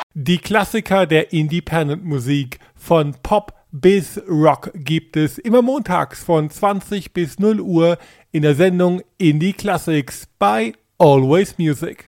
Die Klassiker der Independent-Musik von Pop bis Rock gibt es immer montags von 20 bis 0 Uhr in der Sendung Indie Classics bei Always Music.